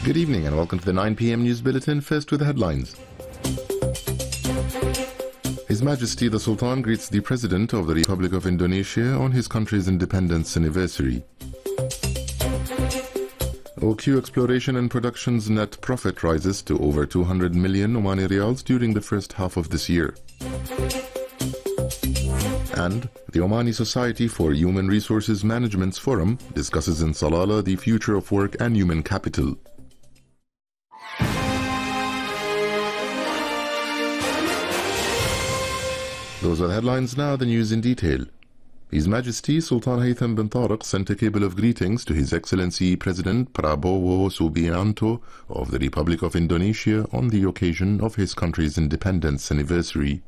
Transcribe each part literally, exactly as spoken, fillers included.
Good evening and welcome to the nine p m News Bulletin. First with the headlines. His Majesty the Sultan greets the President of the Republic of Indonesia on his country's independence anniversary. O Q Exploration and Production's net profit rises to over two hundred million Omani Riyals during the first half of this year. And the Omani Society for Human Resources Management's Forum discusses in Salalah the future of work and human capital. Those are the headlines. Now the news in detail. His Majesty Sultan Haytham bin Tariq sent a cable of greetings to His Excellency President Prabowo Subianto of the Republic of Indonesia on the occasion of his country's independence anniversary.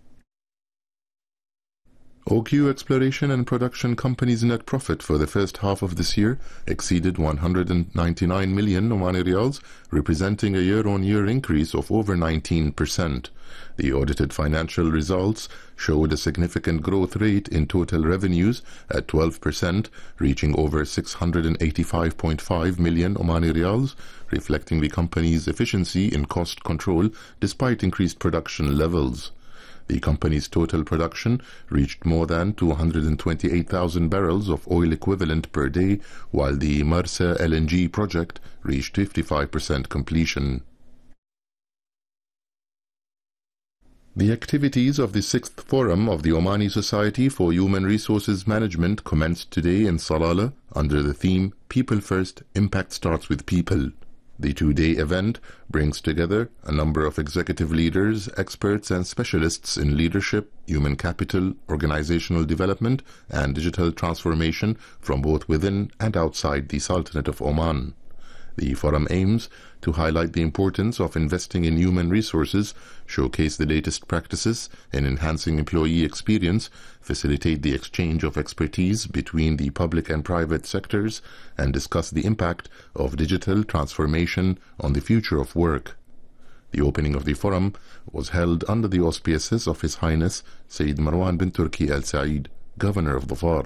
O Q Exploration and Production Company's net profit for the first half of this year exceeded one hundred ninety-nine million Omani Riyals, representing a year-on-year increase of over nineteen percent. The audited financial results showed a significant growth rate in total revenues at twelve percent, reaching over six hundred eighty-five point five million Omani Riyals, reflecting the company's efficiency in cost control despite increased production levels. The company's total production reached more than two hundred twenty-eight thousand barrels of oil equivalent per day, while the Marsa L N G project reached fifty-five percent completion. The activities of the sixth Forum of the Omani Society for Human Resources Management commenced today in Salalah under the theme People First, Impact Starts with People. The two-day event brings together a number of executive leaders, experts and specialists in leadership, human capital, organizational development and digital transformation from both within and outside the Sultanate of Oman. The forum aims to highlight the importance of investing in human resources, showcase the latest practices in enhancing employee experience, facilitate the exchange of expertise between the public and private sectors, and discuss the impact of digital transformation on the future of work. The opening of the forum was held under the auspices of His Highness Sayyid Marwan bin Turki Al Said, Governor of Dhofar.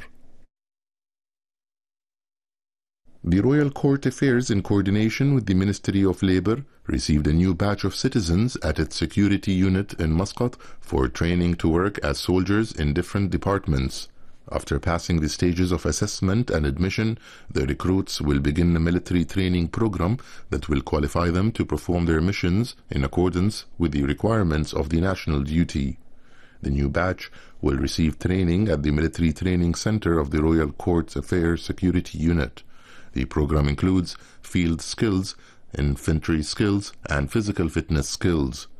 The Royal Court Affairs, in coordination with the Ministry of Labour, received a new batch of citizens at its security unit in Muscat for training to work as soldiers in different departments. After passing the stages of assessment and admission, the recruits will begin a military training program that will qualify them to perform their missions in accordance with the requirements of the national duty. The new batch will receive training at the Military Training Centre of the Royal Court Affairs Security Unit. The program includes field skills, infantry skills, and physical fitness skills.